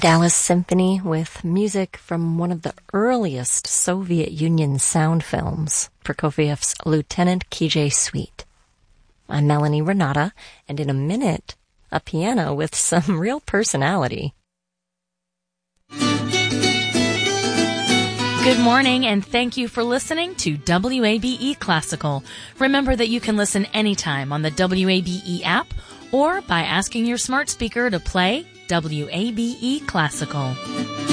Dallas Symphony with music from one of the earliest Soviet Union sound films, Prokofiev's Lieutenant Kijay Suite. I'm Melanie Renata, and in a minute, a piano with some real personality. Good morning, and thank you for listening to WABE Classical. Remember that you can listen anytime on the WABE app or by asking your smart speaker to play WABE Classical.